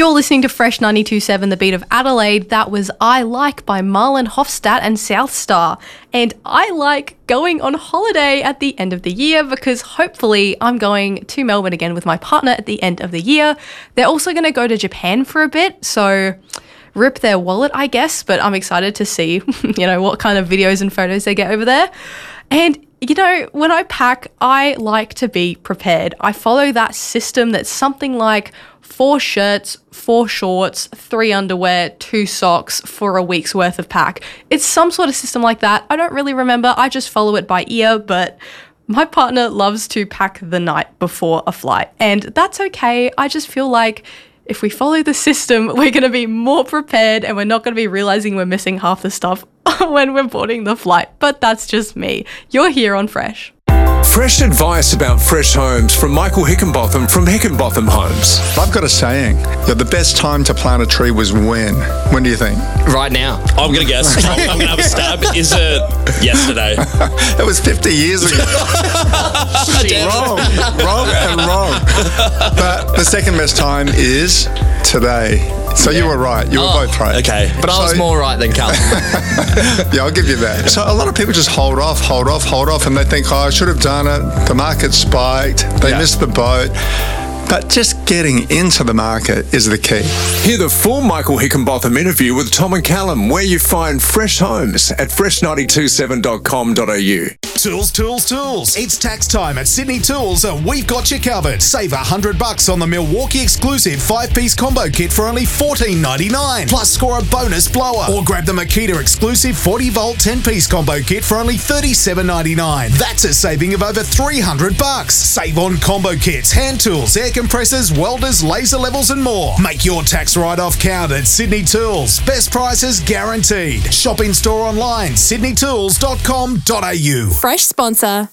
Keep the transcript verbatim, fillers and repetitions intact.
You're listening to Fresh ninety-two point seven, The Beat of Adelaide. That was I Like by Marlon Hofstadt and Southstar. And I like going on holiday at the end of the year because hopefully I'm going to Melbourne again with my partner at the end of the year. They're also going to go to Japan for a bit, so rip their wallet, I guess, but I'm excited to see, you know, what kind of videos and photos they get over there. And you know, when I pack, I like to be prepared. I follow that system that's something like four shirts, four shorts, three underwear, two socks for a week's worth of pack. It's some sort of system like that. I don't really remember. I just follow it by ear, but my partner loves to pack the night before a flight, and that's okay. I just feel like if we follow the system, we're going to be more prepared and we're not going to be realizing we're missing half the stuff when we're boarding the flight. But that's just me. You're here on Fresh. Fresh advice about fresh homes from Michael Hickenbotham from Hickenbotham Homes. I've got a saying that the best time to plant a tree was when? When do you think? Right now. I'm going to guess. I'm, I'm going to have a stab. Is it yesterday? It was fifty years ago. wrong. Wrong and wrong. But the second best time is today. So yeah. You were right. You were oh, both right. Okay. But I was so, more right than Callum. Yeah, I'll give you that. So a lot of people just hold off, hold off, hold off, and they think, oh, I should have done it. The market spiked. They yeah. missed the boat. But just getting into the market is the key. Hear the full Michael Hickenbotham interview with Tom and Callum, where you find fresh homes at fresh nine two seven dot com dot a u. Tools, tools, tools. It's tax time at Sydney Tools and we've got you covered. Save a hundred bucks on the Milwaukee exclusive five-piece combo kit for only fourteen ninety-nine. Plus score a bonus blower. Or grab the Makita exclusive forty volt ten-piece combo kit for only thirty-seven ninety-nine. That's a saving of over three hundred bucks. Save on combo kits, hand tools, air compressors, welders, laser levels and more. Make your tax write-off count at Sydney Tools. Best prices guaranteed. Shop in store online, sydney tools dot com dot a u. Fresh sponsor.